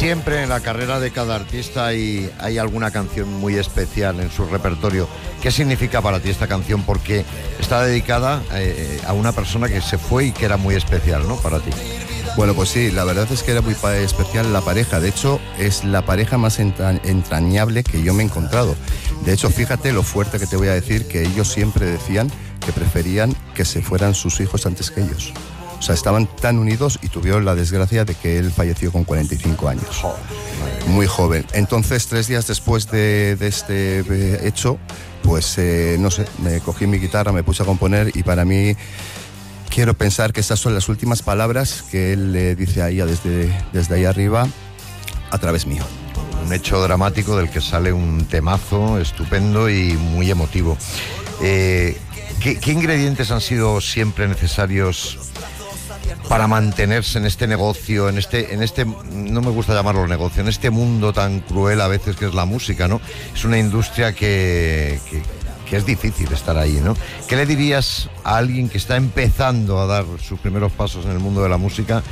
Siempre en la carrera de cada artista hay alguna canción muy especial en su repertorio. ¿Qué significa para ti esta canción? Porque está dedicada a una persona que se fue y que era muy especial, ¿no? Para ti. Bueno, pues sí, la verdad es que era muy especial la pareja. De hecho, es la pareja más entrañable que yo me he encontrado. De hecho, fíjate lo fuerte que te voy a decir, que ellos siempre decían que preferían que se fueran sus hijos antes que ellos. O sea, estaban tan unidos y tuvieron la desgracia de que él falleció con 45 años. Muy joven. Entonces, 3 días después de este hecho, pues no sé, me cogí mi guitarra, me puse a componer y para mí quiero pensar que estas son las últimas palabras que él le dice a ella desde ahí arriba a través mío. Un hecho dramático del que sale un temazo estupendo y muy emotivo. ¿Qué ingredientes han sido siempre necesarios para mantenerse en este negocio, en este, no me gusta llamarlo negocio, en este mundo tan cruel a veces que es la música, ¿no? Es una industria que es difícil estar ahí, ¿no? ¿Qué le dirías a alguien que está empezando a dar sus primeros pasos en el mundo de la música?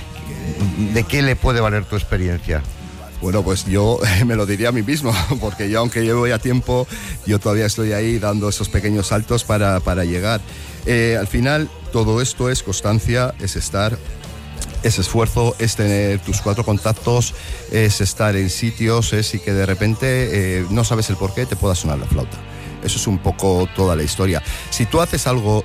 ¿De qué le puede valer tu experiencia? Bueno, pues yo me lo diría a mí mismo, porque yo, aunque llevo ya tiempo, yo todavía estoy ahí dando esos pequeños saltos para llegar. Al final, todo esto es constancia, es estar, es esfuerzo, es tener tus 4 contactos, es estar en sitios, y que de repente no sabes el por qué te pueda sonar la flauta. Eso es un poco toda la historia. Si tú haces algo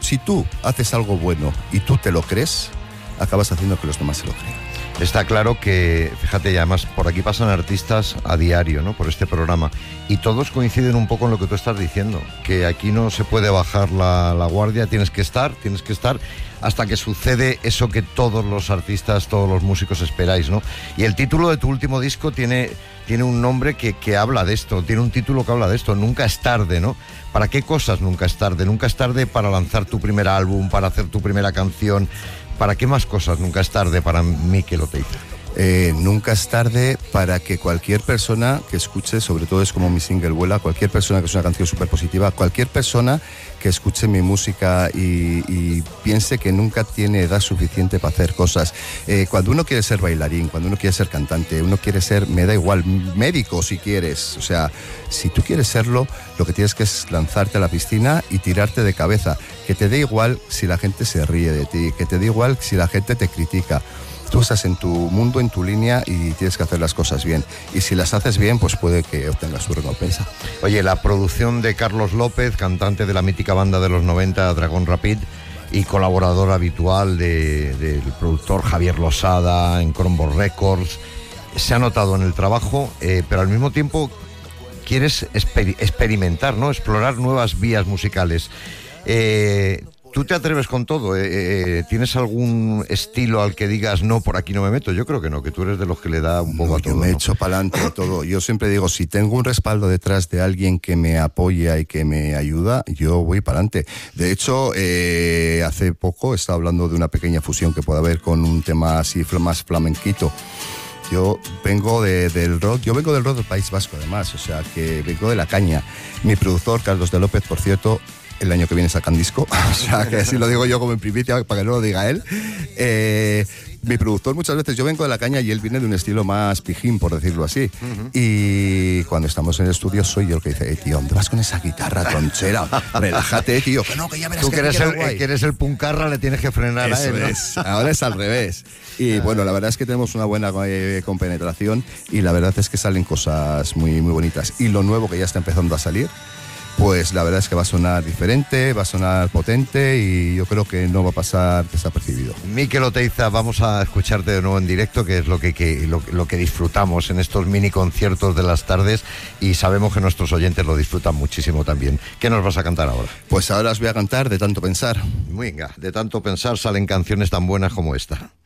bueno y tú te lo crees, acabas haciendo que los demás se lo crean. Está claro que, fíjate, y además por aquí pasan artistas a diario, ¿no? Por este programa, y todos coinciden un poco en lo que tú estás diciendo, que aquí no se puede bajar la guardia, tienes que estar hasta que sucede eso que todos los artistas, todos los músicos esperáis, ¿no? Y el título de tu último disco tiene un nombre que habla de esto, tiene un título que habla de esto, Nunca es tarde, ¿no? ¿Para qué cosas nunca es tarde? Nunca es tarde para lanzar tu primer álbum, para hacer tu primera canción. ¿Para qué más cosas nunca es tarde para Mikel Oteiza? Nunca es tarde para que cualquier persona que escuche, sobre todo es como mi single Vuela, cualquier persona que es una canción súper positiva, cualquier persona que escuche mi música y piense que nunca tiene edad suficiente para hacer cosas. Cuando uno quiere ser bailarín, cuando uno quiere ser cantante, uno quiere ser, me da igual, médico si quieres. O sea, si tú quieres serlo, lo que tienes que es lanzarte a la piscina y tirarte de cabeza. Que te dé igual si la gente se ríe de ti, que te dé igual si la gente te critica. Tú estás en tu mundo, en tu línea y tienes que hacer las cosas bien. Y si las haces bien, pues puede que obtengas su recompensa. Oye, la producción de Carlos López, cantante de la mítica banda de los 90, Dragón Rapid, y colaborador habitual del productor Javier Losada en Crombo Records, se ha notado en el trabajo, pero al mismo tiempo quieres experimentar, ¿no? Explorar nuevas vías musicales. ¿Tú te atreves con todo? ¿Tienes algún estilo al que digas, no, por aquí no me meto? Yo creo que no, que tú eres de los que le da un poco a todo. Yo me echo para adelante a todo. Yo siempre digo, si tengo un respaldo detrás de alguien que me apoya y que me ayuda, yo voy para adelante. De hecho, hace poco estaba hablando de una pequeña fusión que puede haber con un tema así más flamenquito. Yo vengo del rock, del País Vasco además, o sea que vengo de la caña. Mi productor, Carlos de López, por cierto, el año que viene sacan disco, o sea que así lo digo yo como en primicia para que no lo diga él. Mi productor muchas veces, yo vengo de la caña y él viene de un estilo más pijín, por decirlo así. Y cuando estamos en el estudio soy yo el que dice, tío, ¿dónde vas con esa guitarra tronchera? Relájate, tío, que no, que ya verás. Tú que eres el puncarra, le tienes que frenar a él, ¿no? Es, ahora es al revés. Y bueno, la verdad es que tenemos una buena compenetración y la verdad es que salen cosas muy, muy bonitas. Y lo nuevo que ya está empezando a salir, pues la verdad es que va a sonar diferente, va a sonar potente y yo creo que no va a pasar desapercibido. Mikel Oteiza, vamos a escucharte de nuevo en directo, que es lo que disfrutamos en estos mini conciertos de las tardes y sabemos que nuestros oyentes lo disfrutan muchísimo también. ¿Qué nos vas a cantar ahora? Pues ahora os voy a cantar De tanto pensar. Venga, de tanto pensar salen canciones tan buenas como esta.